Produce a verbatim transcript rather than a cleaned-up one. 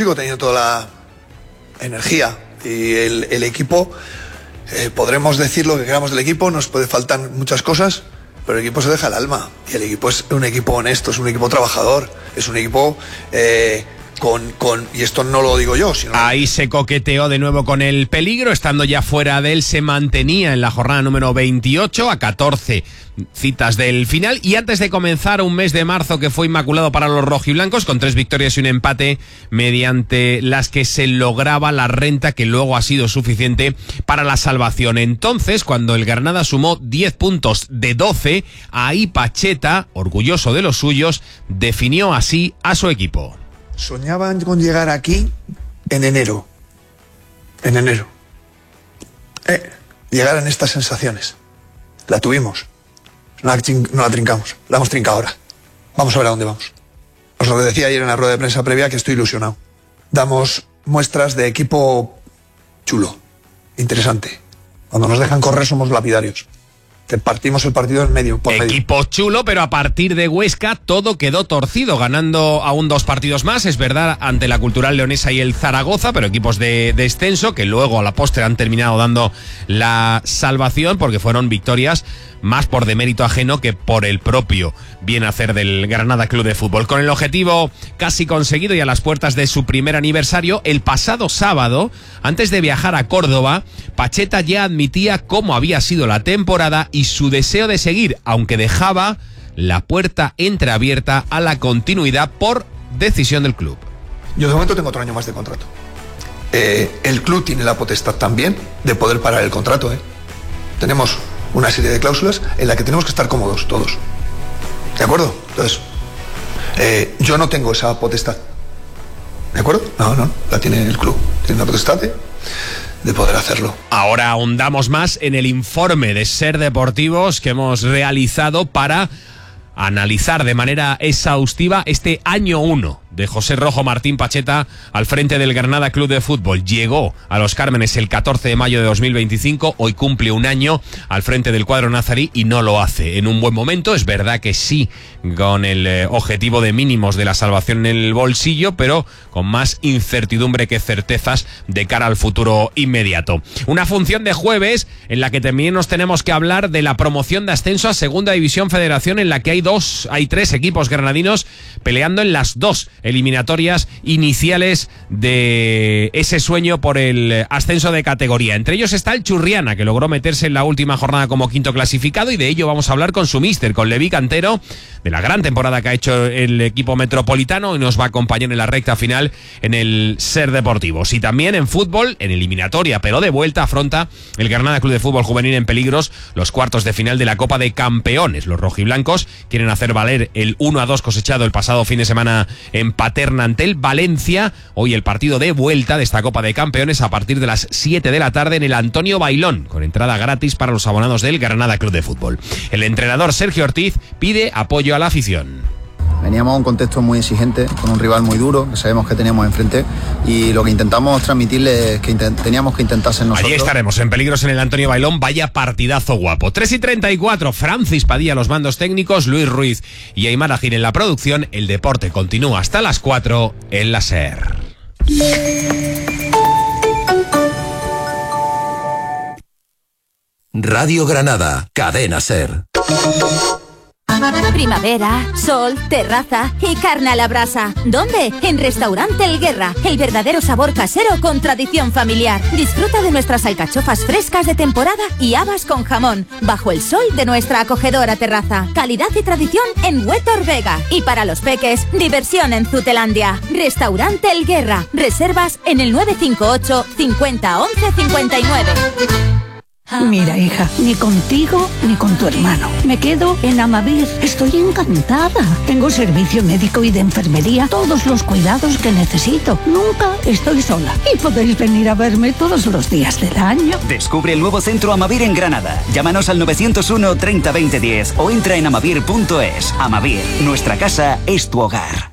sigo teniendo toda la energía y el, el equipo, eh, podremos decir lo que queramos del equipo, nos puede faltar muchas cosas, pero el equipo se deja el alma, y el equipo es un equipo honesto, es un equipo trabajador, es un equipo eh, con, con, y esto no lo digo yo, sino... Ahí se coqueteó de nuevo con el peligro, estando ya fuera de él, se mantenía en la jornada número veintiocho a catorce citas del final, y antes de comenzar un mes de marzo que fue inmaculado para los rojiblancos, con tres victorias y un empate, mediante las que se lograba la renta que luego ha sido suficiente para la salvación. Entonces, cuando el Granada sumó diez puntos de doce, ahí Pacheta, orgulloso de los suyos, definió así a su equipo. Soñaban con llegar aquí en enero. En enero. Eh, llegaran estas sensaciones. La tuvimos. No la, no la trincamos. La hemos trincado ahora. Vamos a ver a dónde vamos. Os lo decía ayer en la rueda de prensa previa, que estoy ilusionado. Damos muestras de equipo chulo, interesante. Cuando nos dejan correr somos lapidarios. Te partimos el partido en medio, por Equipo medio. chulo, pero a partir de Huesca todo quedó torcido, ganando aún dos partidos más, es verdad, ante la Cultural Leonesa y el Zaragoza, pero equipos de descenso que luego a la postre han terminado dando la salvación, porque fueron victorias más por demérito ajeno que por el propio bien hacer del Granada Club de Fútbol. Con el objetivo casi conseguido y a las puertas de su primer aniversario, el pasado sábado, antes de viajar a Córdoba, Pacheta ya admitía cómo había sido la temporada y su deseo de seguir, aunque dejaba la puerta entreabierta a la continuidad por decisión del club. Yo de momento tengo otro año más de contrato. Eh, el club tiene la potestad también de poder parar el contrato. ¿eh? Tenemos una serie de cláusulas en la que tenemos que estar cómodos todos. ¿De acuerdo? Entonces, eh, yo no tengo esa potestad. ¿De acuerdo? No, no, la tiene el club. Tiene la potestad de, de poder hacerlo. Ahora ahondamos más en el informe de Ser Deportivos que hemos realizado para analizar de manera exhaustiva este año uno de José Rojo Martín Pacheta al frente del Granada Club de Fútbol. Llegó a Los Cármenes el catorce de mayo de dos mil veinticinco, hoy cumple un año al frente del cuadro nazarí y no lo hace en un buen momento. Es verdad que sí, con el eh, objetivo de mínimos de la salvación en el bolsillo, pero con más incertidumbre que certezas de cara al futuro inmediato. Una función de jueves en la que también nos tenemos que hablar de la promoción de ascenso a Segunda División Federación, en la que hay dos, hay tres equipos granadinos peleando en las dos eliminatorias iniciales de ese sueño por el ascenso de categoría. Entre ellos está el Churriana, que logró meterse en la última jornada como quinto clasificado, y de ello vamos a hablar con su míster, con Levi Cantero, de la gran temporada que ha hecho el equipo metropolitano, y nos va a acompañar en la recta final en el Ser Deportivos. Y también en fútbol, en eliminatoria, pero de vuelta, afronta el Granada Club de Fútbol Juvenil en peligros los cuartos de final de la Copa de Campeones. Los rojiblancos quieren hacer valer el uno a dos cosechado el pasado fin de semana en Paterna ante el Valencia. Hoy el partido de vuelta de esta Copa de Campeones a partir de las siete de la tarde en el Antonio Bailón, con entrada gratis para los abonados del Granada Club de Fútbol. El entrenador Sergio Ortiz pide apoyo a la afición. Veníamos a un contexto muy exigente, con un rival muy duro, que sabemos que teníamos enfrente, y lo que intentamos transmitirle es que intent- teníamos que intentar ser nosotros. Allí estaremos, en peligros en el Antonio Bailón. Vaya partidazo guapo. tres y treinta y cuatro, Francis Padilla los mandos técnicos, Luis Ruiz y Aymar Ajín en la producción. El deporte continúa hasta las cuatro en la SER. Radio Granada, Cadena SER. Primavera, sol, terraza y carne a la brasa. ¿Dónde? En Restaurante El Guerra, el verdadero sabor casero con tradición familiar. Disfruta de nuestras alcachofas frescas de temporada y habas con jamón, bajo el sol de nuestra acogedora terraza. Calidad y tradición en Huetor Vega. Y para los peques, diversión en Zutelandia. Restaurante El Guerra. Reservas en el nueve cinco ocho cincuenta once cincuenta y nueve. Mira, hija, ni contigo ni con tu hermano. Me quedo en Amavir. Estoy encantada. Tengo servicio médico y de enfermería, todos los cuidados que necesito. Nunca estoy sola. Y podéis venir a verme todos los días del año. Descubre el nuevo centro Amavir en Granada. Llámanos al nueve cero uno treinta veinte diez o entra en amavir punto es. Amavir, nuestra casa es tu hogar.